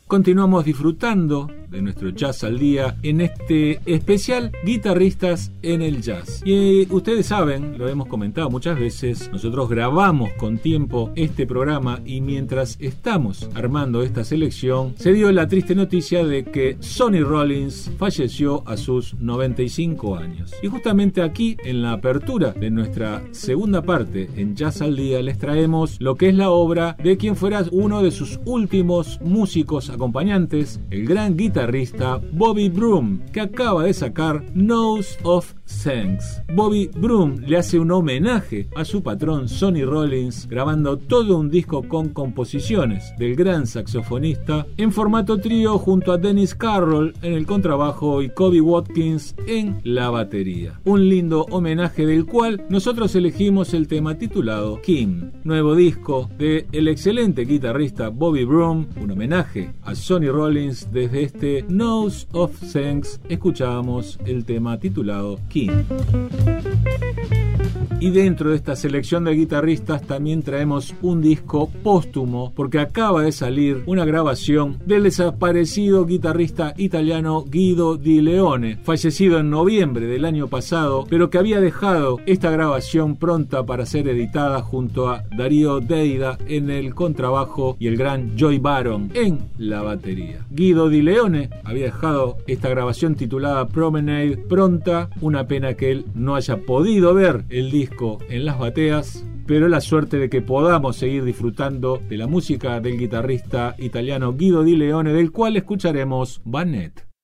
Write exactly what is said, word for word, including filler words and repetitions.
Continuamos disfrutando de nuestro Jazz al Día en este especial Guitarristas en el Jazz. Y ustedes saben, lo hemos comentado muchas veces, nosotros grabamos con tiempo este programa y mientras estamos armando esta selección se dio la triste noticia de que Sonny Rollins falleció a sus noventa y cinco años. Y justamente aquí, en la apertura de nuestra segunda parte en Jazz al Día, les traemos lo que es la obra de quien fuera uno de sus últimos músicos acompañantes, el gran guitarrista Bobby Broom, que acaba de sacar Nose of Thanks. Bobby Broom le hace un homenaje a su patrón Sonny Rollins, grabando todo un disco con composiciones del gran saxofonista en formato trío junto a Dennis Carroll en el contrabajo y Kobe Watkins en la batería. Un lindo homenaje del cual nosotros elegimos el tema titulado King, nuevo disco del excelente guitarrista Bobby Broom, un homenaje a Sonny Rollins. Desde este Nose of Thanks escuchábamos el tema titulado King. Y dentro de esta selección de guitarristas también traemos un disco póstumo, porque acaba de salir una grabación del desaparecido guitarrista italiano Guido Di Leone, fallecido en noviembre del año pasado, pero que había dejado esta grabación pronta para ser editada junto a Dario Deida en el contrabajo y el gran Joy Baron en la batería. Guido Di Leone había dejado esta grabación titulada Promenade pronta, una pena que él no haya podido ver el disco en las bateas, pero la suerte de que podamos seguir disfrutando de la música del guitarrista italiano Guido Di Leone, del cual escucharemos Bannett.